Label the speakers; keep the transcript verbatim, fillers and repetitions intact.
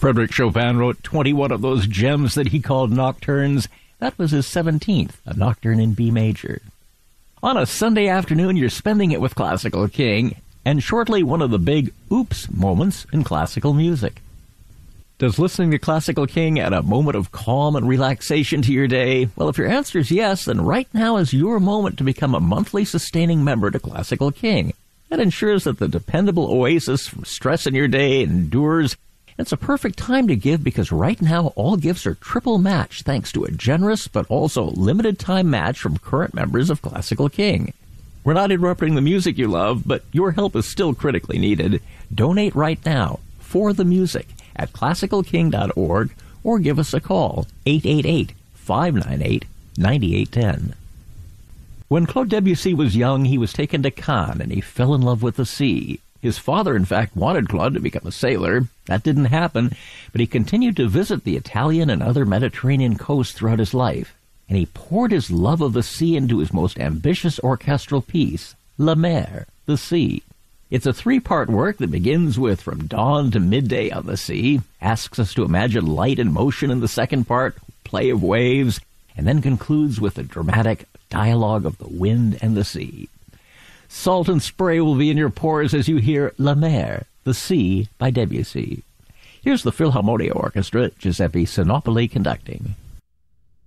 Speaker 1: Frederic Chopin wrote twenty-one of those gems that he called nocturnes. That was his seventeenth, a nocturne in B major. On a Sunday afternoon, you're spending it with Classical King, and shortly one of the big oops moments in classical music. Does listening to Classical King add a moment of calm and relaxation to your day? Well, if your answer is yes, then right now is your moment to become a monthly sustaining member to Classical King. That ensures that the dependable oasis from stress in your day endures. It's a perfect time to give because right now all gifts are triple matched thanks to a generous but also limited time match from current members of Classical King. We're not interrupting the music you love, but your help is still critically needed. Donate right now for the music at classical king dot org or give us a call, eight eight eight, five nine eight, nine eight one zero. When Claude Debussy was young, he was taken to Cannes and he fell in love with the sea. His father, in fact, wanted Claude to become a sailor. That didn't happen, but he continued to visit the Italian and other Mediterranean coasts throughout his life, and he poured his love of the sea into his most ambitious orchestral piece, La Mer, the Sea. It's a three-part work that begins with From Dawn to Midday on the Sea, asks us to imagine light and motion in the second part, play of waves, and then concludes with the dramatic dialogue of the wind and the sea. Salt and spray will be in your pores as you hear La Mer, the Sea by Debussy. Here's the Philharmonia Orchestra, Giuseppe Sinopoli conducting.